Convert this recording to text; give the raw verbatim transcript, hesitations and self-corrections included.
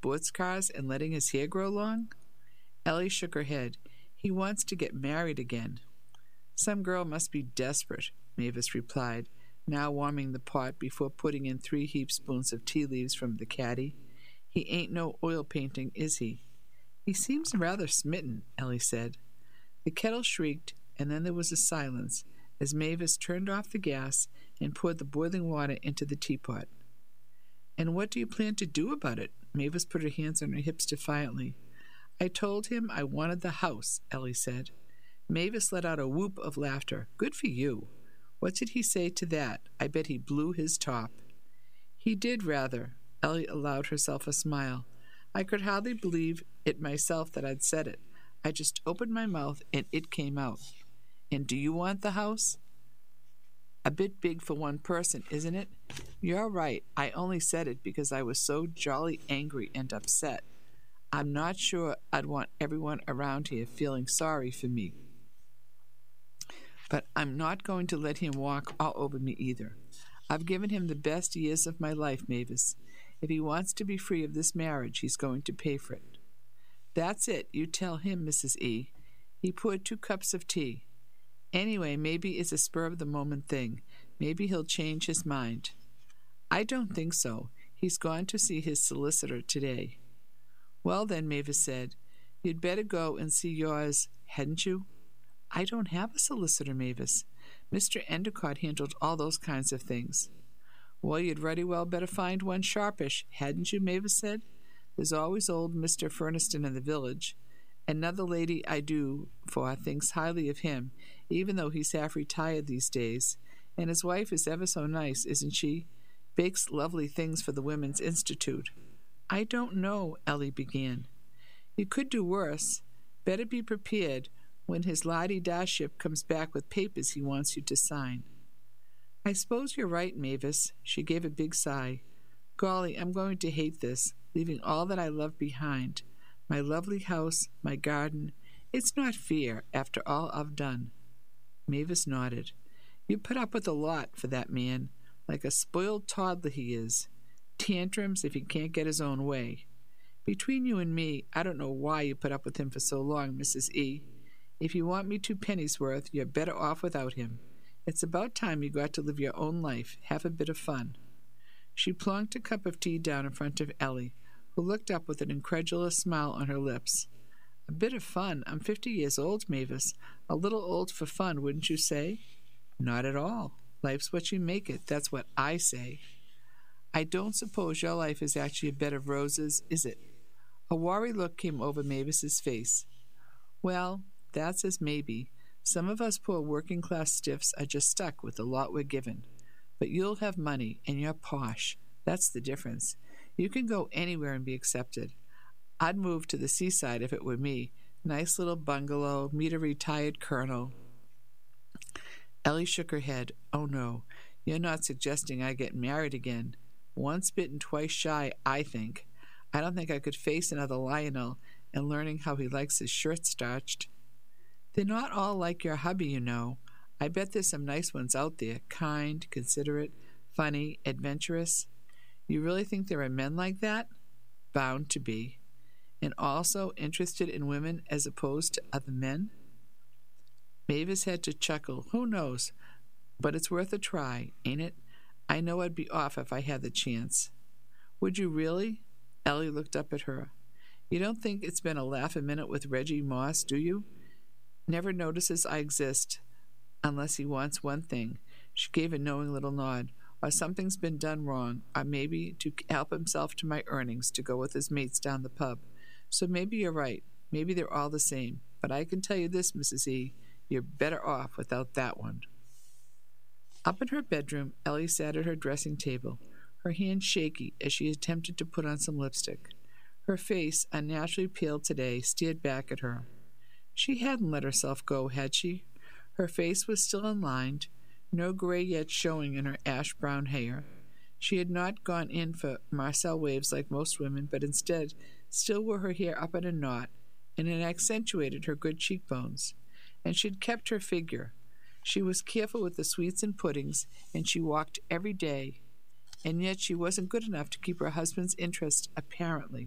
sports cars and letting his hair grow long? Ellie shook her head. He wants to get married again. Some girl must be desperate, Mavis replied, now warming the pot before putting in three heapspoons of tea leaves from the caddy. He ain't no oil painting, is he? He seems rather smitten, Ellie said. The kettle shrieked, and then there was a silence as Mavis turned off the gas and poured the boiling water into the teapot. And what do you plan to do about it? Mavis put her hands on her hips defiantly. I told him I wanted the house, Ellie said. Mavis let out a whoop of laughter. Good for you. What did he say to that? I bet he blew his top. He did, rather. Ellie allowed herself a smile. I could hardly believe it myself that I'd said it. I just opened my mouth and it came out. And do you want the house? A bit big for one person, isn't it? You're right. I only said it because I was so jolly angry and upset. I'm not sure I'd want everyone around here feeling sorry for me. But I'm not going to let him walk all over me either. I've given him the best years of my life, Mavis. If he wants to be free of this marriage, he's going to pay for it. That's it. You tell him, Missus E. He poured two cups of tea. Anyway, maybe it's a spur-of-the-moment thing. Maybe he'll change his mind. I don't think so. He's gone to see his solicitor today. Well then, Mavis said, you'd better go and see yours, hadn't you? I don't have a solicitor, Mavis. Mister Endicott handled all those kinds of things. Well, you'd very well better find one sharpish, hadn't you? Mavis said. There's always old Mister Furniston in the village. Another lady I do for thinks highly of him, even though he's half retired these days. And his wife is ever so nice, isn't she? Bakes lovely things for the Women's Institute. I don't know, Ellie began. You could do worse. Better be prepared when his la-di-da ship comes back with papers he wants you to sign. I suppose you're right, Mavis. She gave a big sigh. Golly, I'm going to hate this, leaving all that I love behind. My lovely house, my garden. It's not fair, after all I've done. Mavis nodded. You put up with a lot for that man, like a spoiled toddler he is. Tantrums if he can't get his own way. Between you and me, I don't know why you put up with him for so long, Missus E. If you want me two pennies worth, you're better off without him. It's about time you got to live your own life, have a bit of fun. She plonked a cup of tea down in front of Ellie, who looked up with an incredulous smile on her lips. A bit of fun? I'm fifty years old, Mavis. A little old for fun, wouldn't you say? Not at all. Life's what you make it. That's what I say. I don't suppose your life is actually a bed of roses, is it? A worried look came over Mavis's face. Well, that's as maybe. Some of us poor working-class stiffs are just stuck with the lot we're given. But you'll have money, and you're posh. That's the difference. You can go anywhere and be accepted. I'd move to the seaside if it were me. Nice little bungalow, meet a retired colonel. Ellie shook her head. Oh, no, you're not suggesting I get married again. Once bitten, twice shy, I think. I don't think I could face another Lionel and learning how he likes his shirt starched. They're not all like your hubby, you know. I bet there's some nice ones out there, kind, considerate, funny, adventurous. You really think there are men like that? Bound to be. And also interested in women as opposed to other men? Mavis had to chuckle. Who knows? But it's worth a try, ain't it? I know I'd be off if I had the chance. Would you really? Ellie looked up at her. You don't think it's been a laugh a minute with Reggie Moss, do you? Never notices I exist, unless he wants one thing. She gave a knowing little nod. Or something's been done wrong, or maybe to help himself to my earnings to go with his mates down the pub. So maybe you're right. Maybe they're all the same. But I can tell you this, Missus E, you're better off without that one. Up in her bedroom, Ellie sat at her dressing table, her hands shaky as she attempted to put on some lipstick. Her face, unnaturally pale today, stared back at her. She hadn't let herself go, had she? Her face was still unlined, no gray yet showing in her ash-brown hair. She had not gone in for Marcel waves like most women, but instead still wore her hair up in a knot, and it accentuated her good cheekbones. And she'd kept her figure. She was careful with the sweets and puddings, and she walked every day. And yet she wasn't good enough to keep her husband's interest, apparently.